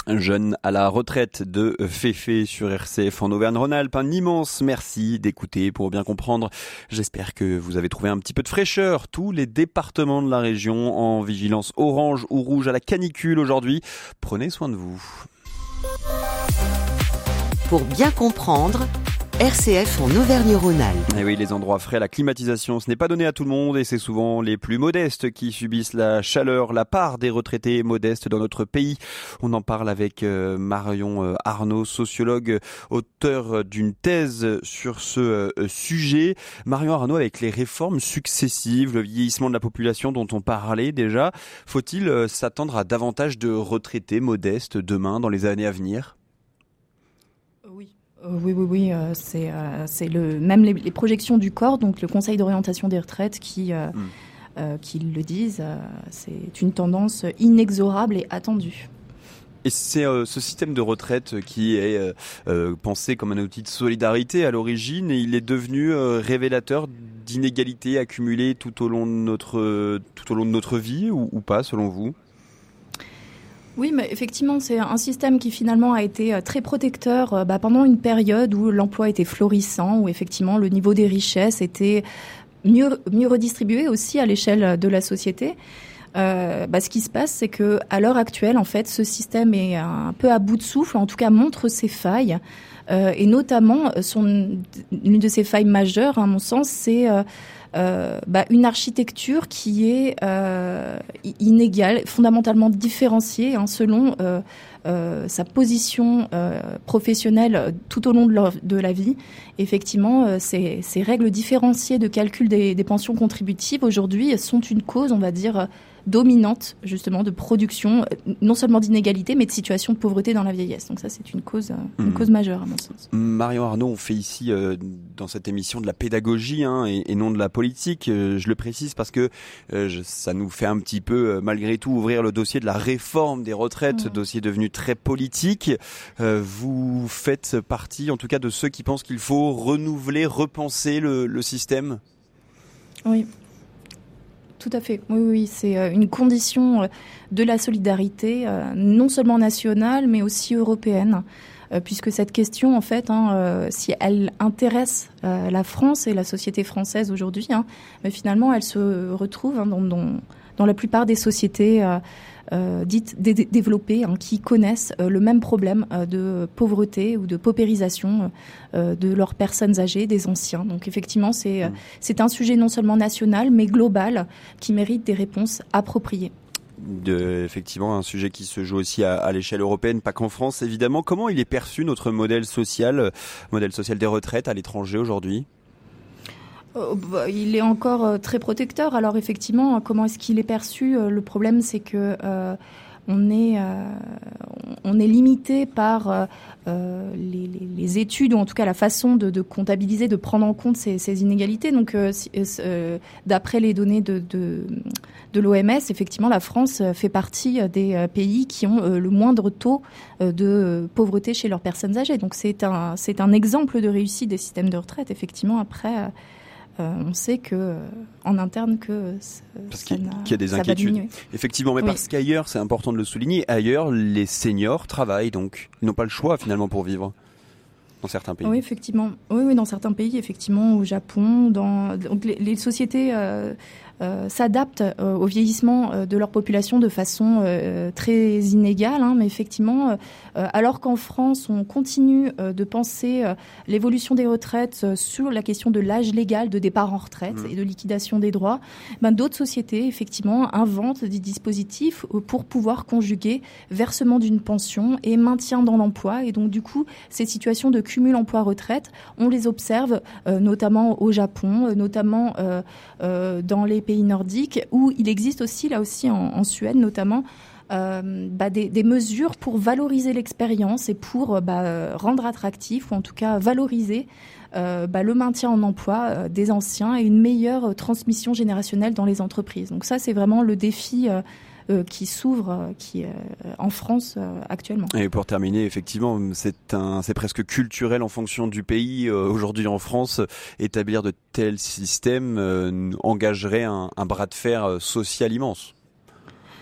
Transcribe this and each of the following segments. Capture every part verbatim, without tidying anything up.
Jeune à la retraite de Féfé sur R C F en Auvergne-Rhône-Alpes. Un immense merci d'écouter pour bien comprendre. J'espère que vous avez trouvé un petit peu de fraîcheur. Tous les départements de la région en vigilance orange ou rouge à la canicule aujourd'hui. Prenez soin de vous. Pour bien comprendre, R C F en Auvergne-Rhône-Alpes. Et oui, les endroits frais, la climatisation, ce n'est pas donné à tout le monde et c'est souvent les plus modestes qui subissent la chaleur, la part des retraités modestes dans notre pays. On en parle avec euh, Marion euh, Arnaud, sociologue, auteur d'une thèse sur ce euh, sujet. Marion Arnaud, avec les réformes successives, le vieillissement de la population dont on parlait déjà, faut-il euh, s'attendre à davantage de retraités modestes demain, dans les années à venir ? Oui. Oui, oui, oui, euh, c'est, euh, c'est le, même les, les projections du corps, donc le Conseil d'orientation des retraites, qui, euh, mmh. euh, qui le disent. Euh, c'est une tendance inexorable et attendue. Et c'est euh, ce système de retraite qui est euh, euh, pensé comme un outil de solidarité à l'origine, et il est devenu euh, révélateur d'inégalités accumulées tout au long de notre, euh, tout au long de notre vie, ou, ou pas, selon vous ? Oui, mais effectivement, c'est un système qui finalement a été très protecteur bah, pendant une période où l'emploi était florissant, où effectivement le niveau des richesses était mieux, mieux redistribué aussi à l'échelle de la société. Euh, bah, ce qui se passe, c'est que à l'heure actuelle, en fait, ce système est un peu à bout de souffle, en tout cas montre ses failles, euh, et notamment son, l'une de ses failles majeures, à mon sens, c'est euh, Euh, bah, une architecture qui est euh, inégale, fondamentalement différenciée hein, selon euh, euh, sa position euh, professionnelle tout au long de, leur, de la vie. Effectivement, euh, ces, ces règles différenciées de calcul des, des pensions contributives aujourd'hui sont une cause, on va dire, dominante justement de production, non seulement d'inégalité, mais de situation de pauvreté dans la vieillesse. Donc ça, c'est une cause, une mmh. cause majeure à mon sens. Marion Arnaud, on fait ici euh, dans cette émission de la pédagogie hein, et, et non de la politique. Euh, je le précise parce que euh, je, ça nous fait un petit peu, euh, malgré tout, ouvrir le dossier de la réforme des retraites, mmh. dossier devenu très politique. Euh, vous faites partie, en tout cas, de ceux qui pensent qu'il faut renouveler, repenser le, le système ? Oui. Tout à fait. Oui, oui, c'est une condition de la solidarité, non seulement nationale, mais aussi européenne, puisque cette question, en fait, hein, si elle intéresse la France et la société française aujourd'hui, hein, mais finalement, elle se retrouve hein, dans, dans, dans la plupart des sociétés euh, dites dé- développées, hein, qui connaissent euh, le même problème euh, de pauvreté ou de paupérisation euh, de leurs personnes âgées, des anciens. Donc effectivement, c'est, mmh. c'est un sujet non seulement national, mais global, qui mérite des réponses appropriées. De, effectivement, un sujet qui se joue aussi à, à l'échelle européenne, pas qu'en France, évidemment. Comment il est perçu, notre modèle social, modèle social des retraites à l'étranger aujourd'hui ? Euh, bah, il est encore euh, très protecteur. Alors effectivement, comment est-ce qu'il est perçu ? euh, Le problème, c'est que euh, on est euh, on est limité par euh, euh, les, les, les études, ou en tout cas la façon de, de comptabiliser, de prendre en compte ces, ces inégalités. Donc, euh, euh, d'après les données de, de de l'O M S, effectivement, la France fait partie des pays qui ont euh, le moindre taux euh, de pauvreté chez leurs personnes âgées. Donc, c'est un c'est un exemple de réussite des systèmes de retraite. Effectivement, après. Euh, Euh, on sait que euh, en interne que ça, parce qu'il, qu'il y a des inquiétudes. Effectivement, mais oui. parce qu'ailleurs, c'est important de le souligner, ailleurs les seniors travaillent, donc ils n'ont pas le choix finalement pour vivre dans certains pays. Oui, effectivement. Oui, oui, dans certains pays, effectivement, au Japon, dans donc les, les sociétés euh, euh, s'adaptent euh, au vieillissement euh, de leur population de façon euh, très inégale, hein, mais effectivement, euh, alors qu'en France, on continue euh, de penser euh, l'évolution des retraites euh, sur la question de l'âge légal de départ en retraite mmh. et de liquidation des droits, ben, d'autres sociétés, effectivement, inventent des dispositifs pour pouvoir conjuguer versement d'une pension et maintien dans l'emploi. Et donc, du coup, ces situations de cumul emploi-retraite, on les observe euh, notamment au Japon, euh, notamment euh, euh, dans les pays nordiques, où il existe aussi, là aussi en, en Suède notamment, euh, bah, des, des mesures pour valoriser l'expérience et pour bah, rendre attractif, ou en tout cas valoriser euh, bah, le maintien en emploi euh, des anciens et une meilleure transmission générationnelle dans les entreprises. Donc ça, c'est vraiment le défi euh, Euh, qui s'ouvre euh, qui, euh, en France euh, actuellement. Et pour terminer, effectivement, c'est, un, c'est presque culturel en fonction du pays. Euh, aujourd'hui en France, établir de tels systèmes euh, engagerait un, un bras de fer social immense.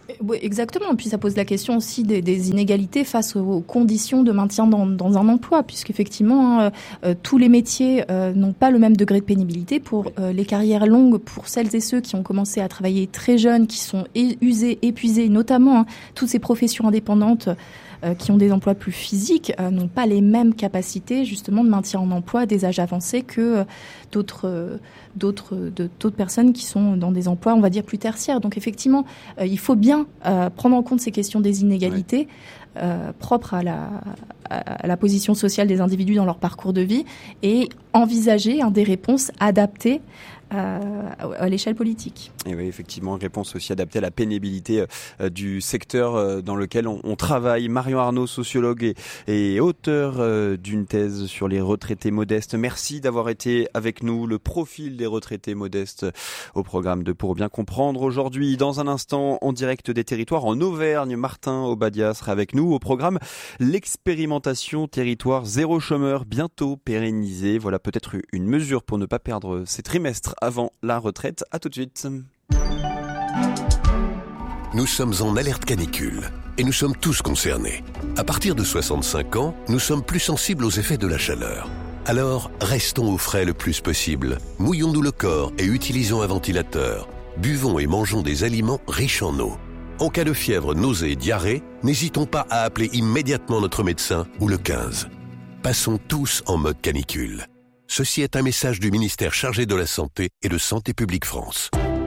Oui, exactement. Et puis ça pose la question aussi des, des inégalités face aux conditions de maintien dans, dans un emploi, puisqu'effectivement, hein, euh, tous les métiers euh, n'ont pas le même degré de pénibilité. Pour euh, les carrières longues, pour celles et ceux qui ont commencé à travailler très jeunes, qui sont é- usés, épuisés, notamment hein, toutes ces professions indépendantes euh, qui ont des emplois plus physiques, euh, n'ont pas les mêmes capacités justement de maintien en emploi à des âges avancés que euh, d'autres, euh, d'autres, de, d'autres personnes qui sont dans des emplois, on va dire, plus tertiaires. Donc effectivement, euh, il faut bien euh, prendre en compte ces questions des inégalités ouais. euh, propres à la, à la position sociale des individus dans leur parcours de vie et envisager hein, des réponses adaptées à l'échelle politique. Et oui, effectivement, réponse aussi adaptée à la pénibilité euh, du secteur euh, dans lequel on, on travaille. Marion Arnaud, sociologue et, et auteur euh, d'une thèse sur les retraités modestes. Merci d'avoir été avec nous. Le profil des retraités modestes au programme de Pour bien comprendre. Aujourd'hui, dans un instant, en direct des territoires en Auvergne, Martin Obadia sera avec nous. Au programme, l'expérimentation territoire zéro chômeur, bientôt pérennisée. Voilà peut-être une mesure pour ne pas perdre ses trimestres avant la retraite. À tout de suite. Nous sommes en alerte canicule et nous sommes tous concernés. À partir de soixante-cinq ans, nous sommes plus sensibles aux effets de la chaleur. Alors, restons au frais le plus possible. Mouillons-nous le corps et utilisons un ventilateur. Buvons et mangeons des aliments riches en eau. En cas de fièvre, nausée et diarrhée, n'hésitons pas à appeler immédiatement notre médecin ou le quinze. Passons tous en mode canicule. Ceci est un message du ministère chargé de la Santé et de Santé publique France.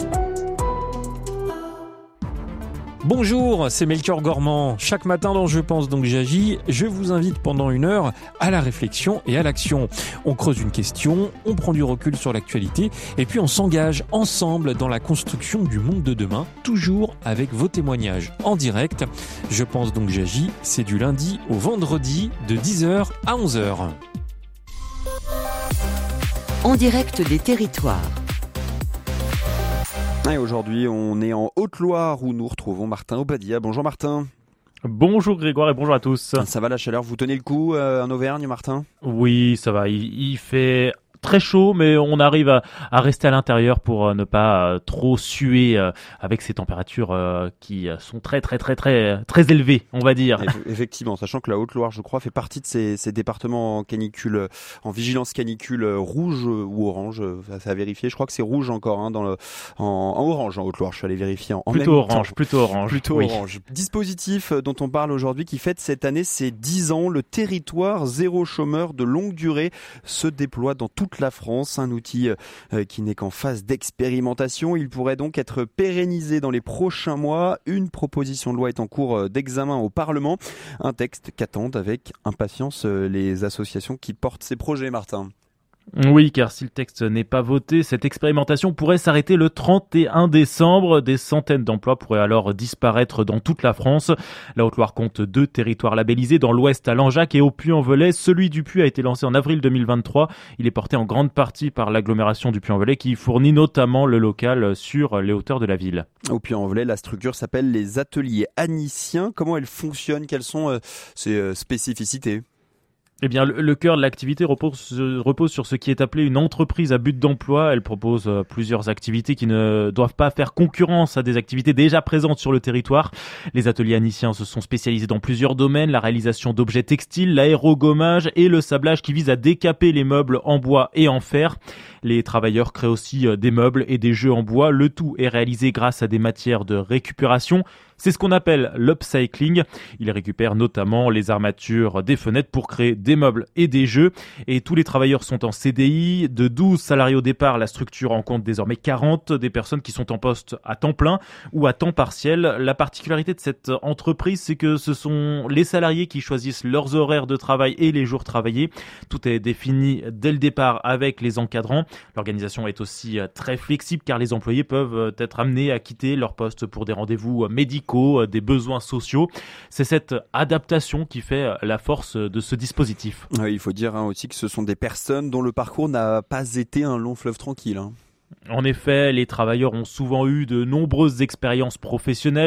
Bonjour, c'est Melchior Gormand. Chaque matin dans Je pense donc j'agis, je vous invite pendant une heure à la réflexion et à l'action. On creuse une question, on prend du recul sur l'actualité et puis on s'engage ensemble dans la construction du monde de demain, toujours avec vos témoignages en direct. Je pense donc j'agis, c'est du lundi au vendredi de dix heures à onze heures. En direct des territoires. Et aujourd'hui, on est en Haute-Loire où nous retrouvons Martin Obadia. Bonjour Martin. Bonjour Grégoire et bonjour à tous. Ça va la chaleur, vous tenez le coup euh, en Auvergne, Martin ? Oui, ça va, il, il fait très chaud, mais on arrive à, à rester à l'intérieur pour euh, ne pas euh, trop suer euh, avec ces températures euh, qui sont très très très très très élevées, on va dire. Effectivement, sachant que la Haute-Loire, je crois, fait partie de ces, ces départements en canicule, en vigilance canicule rouge ou orange, c'est à vérifier. Je crois que c'est rouge encore, hein, dans le, en, en orange en Haute-Loire. Je suis allé vérifier en, en plutôt même orange, temps. plutôt orange, plutôt oui. orange. Dispositif dont on parle aujourd'hui qui fête cette année ses dix ans, le territoire zéro chômeur de longue durée se déploie dans toute la France. Un outil euh, qui n'est qu'en phase d'expérimentation. Il pourrait donc être pérennisé dans les prochains mois. Une proposition de loi est en cours d'examen au Parlement. Un texte qu'attendent avec impatience les associations qui portent ces projets, Martin. Oui, car si le texte n'est pas voté, cette expérimentation pourrait s'arrêter le trente et un décembre. Des centaines d'emplois pourraient alors disparaître dans toute la France. La Haute-Loire compte deux territoires labellisés, dans l'ouest à Langeac et au Puy-en-Velay. Celui du Puy a été lancé en avril deux mille vingt-trois. Il est porté en grande partie par l'agglomération du Puy-en-Velay qui fournit notamment le local sur les hauteurs de la ville. Au Puy-en-Velay, la structure s'appelle les ateliers aniciens. Comment elle fonctionne ? Quelles sont euh, ses euh, spécificités ? Eh bien, le, le cœur de l'activité repose, repose sur ce qui est appelé une entreprise à but d'emploi. Elle propose euh, plusieurs activités qui ne doivent pas faire concurrence à des activités déjà présentes sur le territoire. Les ateliers aniciens se sont spécialisés dans plusieurs domaines, la réalisation d'objets textiles, l'aérogommage et le sablage qui vise à décaper les meubles en bois et en fer. Les travailleurs créent aussi des meubles et des jeux en bois. Le tout est réalisé grâce à des matières de récupération. C'est ce qu'on appelle l'upcycling. Ils récupèrent notamment les armatures des fenêtres pour créer des meubles et des jeux. Et tous les travailleurs sont en C D I. De douze salariés au départ, la structure en compte désormais quarante. Des personnes qui sont en poste à temps plein ou à temps partiel. La particularité de cette entreprise, c'est que ce sont les salariés qui choisissent leurs horaires de travail et les jours travaillés. Tout est défini dès le départ avec les encadrants. L'organisation est aussi très flexible car les employés peuvent être amenés à quitter leur poste pour des rendez-vous médicaux, des besoins sociaux. C'est cette adaptation qui fait la force de ce dispositif. Oui, il faut dire hein, aussi que ce sont des personnes dont le parcours n'a pas été un long fleuve tranquille. Hein. En effet, les travailleurs ont souvent eu de nombreuses expériences professionnelles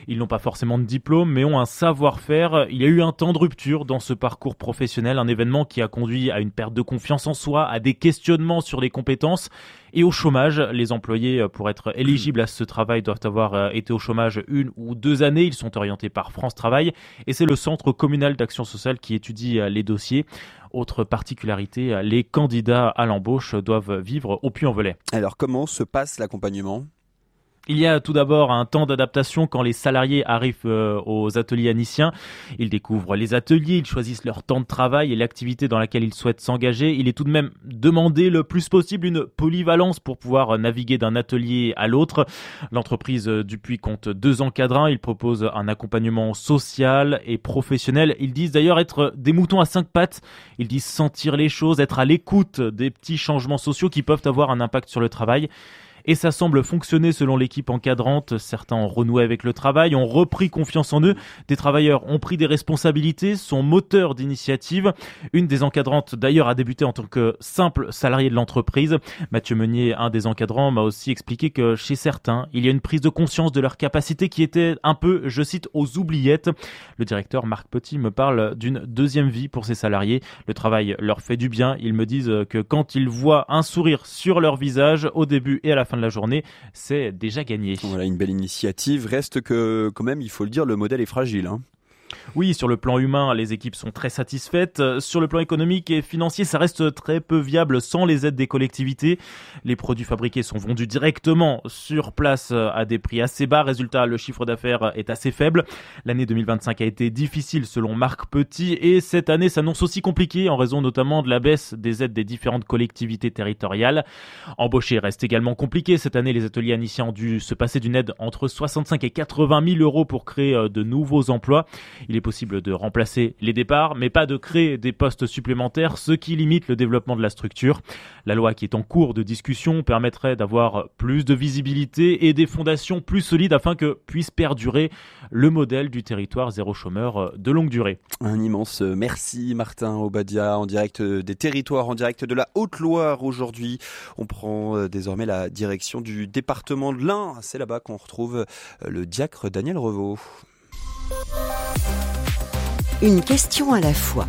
Ils n'ont pas forcément de diplôme, mais ont un savoir-faire. Il y a eu un temps de rupture dans ce parcours professionnel, un événement qui a conduit à une perte de confiance en soi, à des questionnements sur les compétences et au chômage. Les employés, pour être éligibles à ce travail, doivent avoir été au chômage une ou deux années. Ils sont orientés par France Travail et c'est le Centre communal d'action sociale qui étudie les dossiers. Autre particularité, les candidats à l'embauche doivent vivre au Puy-en-Velay. Alors comment se passe l'accompagnement ? Il y a tout d'abord un temps d'adaptation quand les salariés arrivent euh, aux ateliers aniciens. Ils découvrent les ateliers, ils choisissent leur temps de travail et l'activité dans laquelle ils souhaitent s'engager. Il est tout de même demandé le plus possible une polyvalence pour pouvoir naviguer d'un atelier à l'autre. L'entreprise du Puy compte deux encadrants. Ils proposent un accompagnement social et professionnel. Ils disent d'ailleurs être des moutons à cinq pattes. Ils disent sentir les choses, être à l'écoute des petits changements sociaux qui peuvent avoir un impact sur le travail. Et ça semble fonctionner selon l'équipe encadrante. Certains ont renoué avec le travail, ont repris confiance en eux. Des travailleurs ont pris des responsabilités, sont moteurs d'initiative. Une des encadrantes d'ailleurs a débuté en tant que simple salarié de l'entreprise. Mathieu Meunier, un des encadrants, m'a aussi expliqué que chez certains, il y a une prise de conscience de leur capacité qui était un peu, je cite, aux oubliettes. Le directeur Marc Petit me parle d'une deuxième vie pour ses salariés. Le travail leur fait du bien. Ils me disent que quand ils voient un sourire sur leur visage au début et à la fin de la journée, c'est déjà gagné. Voilà, une belle initiative. Reste que, quand même, il faut le dire, le modèle est fragile, hein. Oui, sur le plan humain, les équipes sont très satisfaites. Sur le plan économique et financier, ça reste très peu viable sans les aides des collectivités. Les produits fabriqués sont vendus directement sur place à des prix assez bas. Résultat, le chiffre d'affaires est assez faible. L'année deux mille vingt-cinq a été difficile selon Marc Petit et cette année s'annonce aussi compliquée en raison notamment de la baisse des aides des différentes collectivités territoriales. Embaucher reste également compliqué. Cette année, les ateliers aniciens ont dû se passer d'une aide entre soixante-cinq et quatre-vingt mille euros pour créer de nouveaux emplois. Il est possible de remplacer les départs, mais pas de créer des postes supplémentaires, ce qui limite le développement de la structure. La loi qui est en cours de discussion permettrait d'avoir plus de visibilité et des fondations plus solides afin que puisse perdurer le modèle du territoire zéro chômeur de longue durée. Un immense merci Martin Obadia, en direct des territoires, en direct de la Haute-Loire aujourd'hui. On prend désormais la direction du département de l'Ain. C'est là-bas qu'on retrouve le diacre Daniel Revaux. Une question à la fois.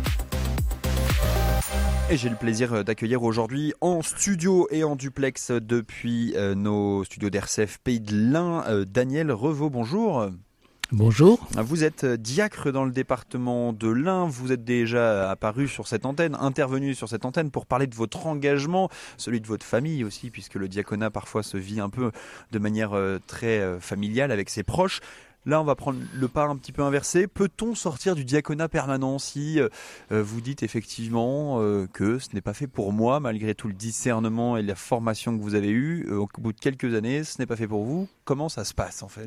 Et j'ai le plaisir d'accueillir aujourd'hui en studio et en duplex depuis euh, nos studios d'R C F Pays de l'Ain, euh, Daniel Revaux, bonjour. Bonjour. Vous êtes diacre dans le département de l'Ain, vous êtes déjà apparu sur cette antenne, intervenu sur cette antenne pour parler de votre engagement, celui de votre famille aussi, puisque le diaconat parfois se vit un peu de manière euh, très euh, familiale avec ses proches. Là, on va prendre le pas un petit peu inversé. Peut-on sortir du diaconat permanent si euh, vous dites effectivement euh, que ce n'est pas fait pour moi, malgré tout le discernement et la formation que vous avez eue, euh, au bout de quelques années, ce n'est pas fait pour vous. Comment ça se passe en fait ?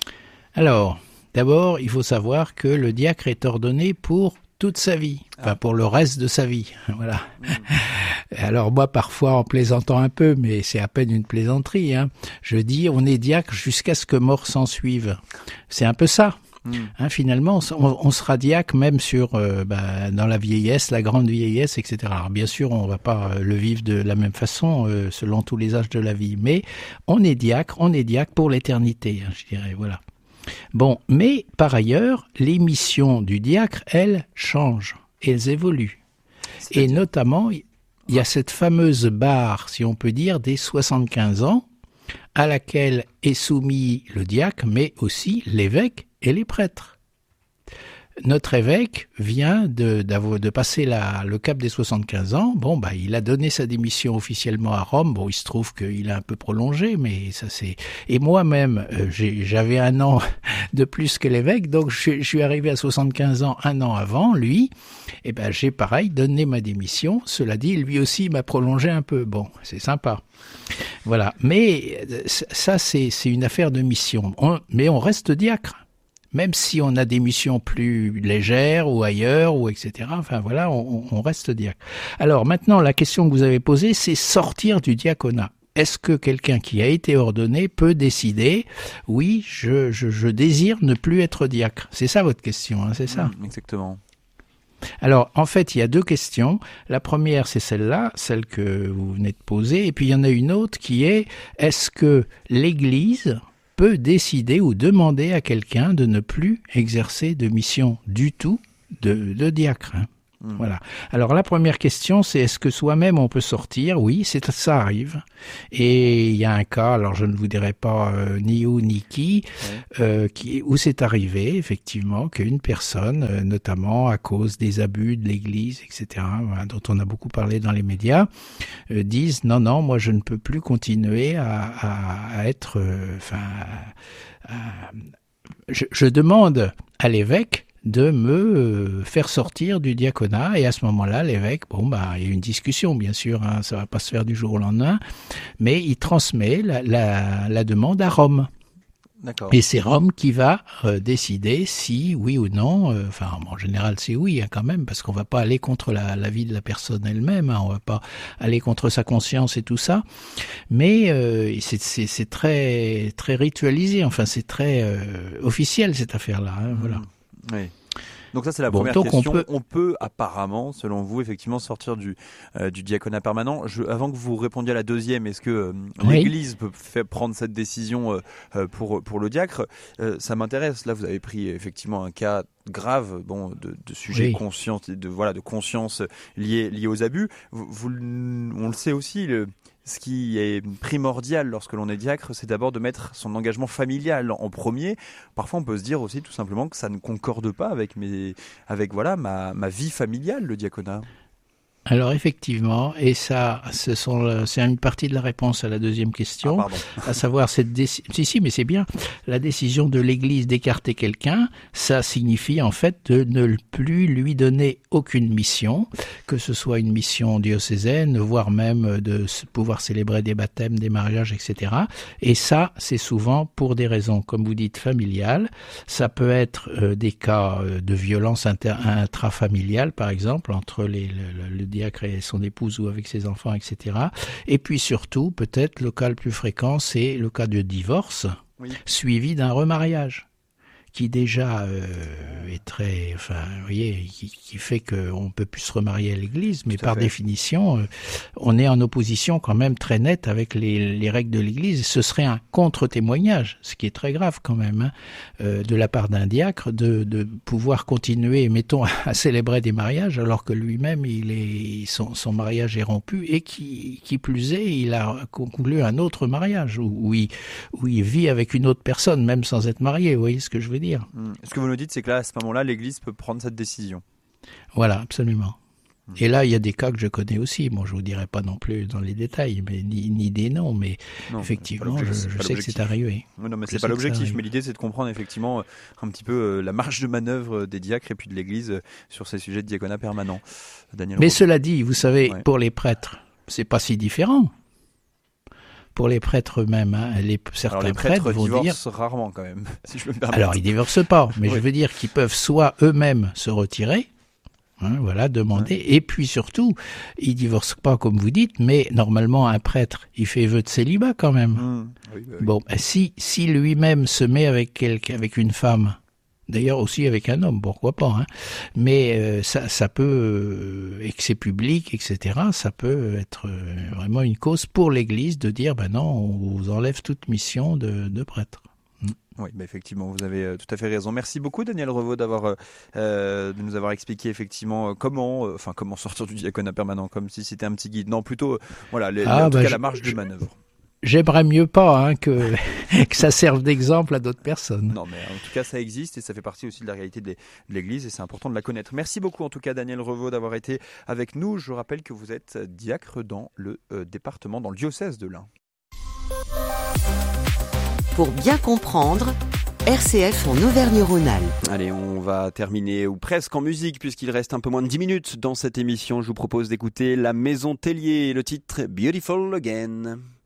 Alors, d'abord, il faut savoir que le diacre est ordonné pour toute sa vie, enfin pour le reste de sa vie, voilà. Mmh. Alors moi, parfois, en plaisantant un peu, mais c'est à peine une plaisanterie, hein, je dis on est diacre jusqu'à ce que mort s'en suive. C'est un peu ça. Mmh. Hein, finalement, on, on sera diacre même sur euh, bah, dans la vieillesse, la grande vieillesse, et cetera. Alors bien sûr, on va pas euh, le vivre de la même façon euh, selon tous les âges de la vie, mais on est diacre, on est diacre pour l'éternité, hein, je dirais, voilà. Bon, mais par ailleurs, les missions du diacre, elles, changent, elles évoluent. C'est-à-dire... Et notamment, il y a cette fameuse barre, si on peut dire, des soixante-quinze ans, à laquelle est soumis le diacre, mais aussi l'évêque et les prêtres. Notre évêque vient de, de passer la, le cap des soixante-quinze ans. Bon, bah, il a donné sa démission officiellement à Rome. Bon, il se trouve qu'il a un peu prolongé, mais ça c'est... Et moi-même, euh, j'ai, j'avais un an de plus que l'évêque, donc je, je suis arrivé à soixante-quinze ans un an avant, lui. Et ben, j'ai pareil donné ma démission. Cela dit, lui aussi m'a prolongé un peu. Bon, c'est sympa. Voilà. Mais ça, c'est, c'est une affaire de mission. On, mais on reste diacre. Même si on a des missions plus légères ou ailleurs, ou et cetera. Enfin voilà, on, on reste diacre. Alors maintenant, la question que vous avez posée, c'est sortir du diaconat. Est-ce que quelqu'un qui a été ordonné peut décider, oui, je, je, je désire ne plus être diacre? C'est ça votre question, hein, c'est ça? Mmh, exactement. Alors, en fait, il y a deux questions. La première, c'est celle-là, celle que vous venez de poser. Et puis, il y en a une autre qui est, est-ce que l'Église peut décider ou demander à quelqu'un de ne plus exercer de mission du tout de, de diacre. Hein. Mmh. Voilà. Alors la première question, c'est est-ce que soi-même on peut sortir ? Oui, c'est, ça arrive. Et il y a un cas, alors je ne vous dirai pas euh, ni où ni qui, ouais. euh, qui, où c'est arrivé effectivement qu'une personne, euh, notamment à cause des abus de l'Église, et cetera, voilà, dont on a beaucoup parlé dans les médias, euh, disent non, non, moi je ne peux plus continuer à, à, à être, enfin, euh, je, je demande à l'évêque de me faire sortir du diaconat, et à ce moment-là, l'évêque, bon, bah, il y a une discussion, bien sûr, hein, ça va pas se faire du jour au lendemain, mais il transmet la, la, la demande à Rome. D'accord. Et c'est Rome qui va euh, décider si, oui ou non, euh, enfin, en général, c'est oui, hein, quand même, parce qu'on va pas aller contre la, la vie de la personne elle-même, hein, on va pas aller contre sa conscience et tout ça, mais euh, c'est, c'est, c'est très, très ritualisé, enfin, c'est très euh, officiel, cette affaire-là, hein, mmh. Voilà. Oui. Donc ça c'est la bon, première question. On peut... on peut apparemment, selon vous, effectivement sortir du euh, du diaconat permanent. Je, avant que vous répondiez à la deuxième, est-ce que euh, oui. l'Église peut faire prendre cette décision euh, pour pour le diacre ? euh, Ça m'intéresse. Là, vous avez pris effectivement un cas grave, bon, de, de sujet oui. conscient, de voilà, de conscience lié lié aux abus. Vous, vous, on le sait aussi. Le, Ce qui est primordial lorsque l'on est diacre, c'est d'abord de mettre son engagement familial en premier. Parfois, on peut se dire aussi tout simplement que ça ne concorde pas avec, mes, avec voilà, ma, ma vie familiale, le diaconat. Alors effectivement, et ça, ce sont, c'est une partie de la réponse à la deuxième question, ah, à savoir cette décision. Si, si, mais c'est bien. La décision de l'Église d'écarter quelqu'un, ça signifie en fait de ne plus lui donner aucune mission, que ce soit une mission diocésaine, voire même de pouvoir célébrer des baptêmes, des mariages, et cetera. Et ça, c'est souvent pour des raisons, comme vous dites, familiales. Ça peut être euh, des cas de violence inter- intrafamiliale, par exemple, entre les, le, le diacre et son épouse ou avec ses enfants, et cetera. Et puis surtout, peut-être, le cas le plus fréquent, c'est le cas de divorce, oui. suivi d'un remariage, qui déjà euh, est très, enfin, vous voyez, qui, qui fait qu'on peut plus se remarier à l'Église, mais par fait. définition, euh, on est en opposition quand même très nette avec les, les règles de l'Église. Ce serait un contre-témoignage, ce qui est très grave quand même, hein, euh, de la part d'un diacre, de, de pouvoir continuer, mettons, à célébrer des mariages, alors que lui-même, il est, son, son mariage est rompu, et qui, qui plus est, il a conclu un autre mariage, où, où, il, où il vit avec une autre personne, même sans être marié, vous voyez ce que je veux dire. Ce que vous nous dites, c'est que là, à ce moment-là, l'Église peut prendre cette décision. Voilà, absolument. Mmh. Et là, il y a des cas que je connais aussi. Bon, je vous dirai pas non plus dans les détails, mais ni, ni des noms, mais non, effectivement, je, je sais que c'est arrivé. Oui, non, mais je c'est pas l'objectif. Mais l'idée, c'est de comprendre effectivement un petit peu euh, la marge de manœuvre des diacres et puis de l'Église euh, sur ces sujets de diaconat permanent. Daniel mais Roux. Cela dit, vous savez, ouais. pour les prêtres, c'est pas si différent. Pour les prêtres eux-mêmes, hein, les, certains Alors les prêtres, prêtres vont divorcent dire... rarement quand même, si je peux me permettre. Alors ils divorcent pas, mais oui. je veux dire qu'ils peuvent soit eux-mêmes se retirer, hein, voilà, demander, ouais. et puis surtout, ils divorcent pas comme vous dites, mais normalement un prêtre, il fait vœu de célibat quand même. Mmh. Oui, bah oui. Bon, si si lui-même se met avec quelqu'un, avec une femme, d'ailleurs aussi avec un homme, pourquoi pas, hein. Mais euh, ça, ça peut, euh, et que c'est public, et cetera, ça peut être euh, vraiment une cause pour l'Église de dire, ben non, on vous enlève toute mission de, de prêtre. Mm. Oui, bah effectivement, vous avez euh, tout à fait raison. Merci beaucoup, Daniel Revaux, d'avoir, euh, de nous avoir expliqué effectivement euh, comment, euh, enfin comment sortir du diaconat permanent, comme si c'était un petit guide. Non, plutôt, euh, voilà, les, ah, en tout bah cas je, la marge je, de manœuvre. J'aimerais mieux pas hein, que, que ça serve d'exemple à d'autres personnes. Non, mais en tout cas, ça existe et ça fait partie aussi de la réalité de l'Église et c'est important de la connaître. Merci beaucoup, en tout cas, Daniel Revaux, d'avoir été avec nous. Je rappelle que vous êtes diacre dans le euh, département, dans le diocèse de l'Ain. Pour bien comprendre, R C F en Auvergne-Rhône-Alpes. Allez, on va terminer, ou presque en musique, puisqu'il reste un peu moins de dix minutes dans cette émission. Je vous propose d'écouter La Maison Tellier, le titre Beautiful Again.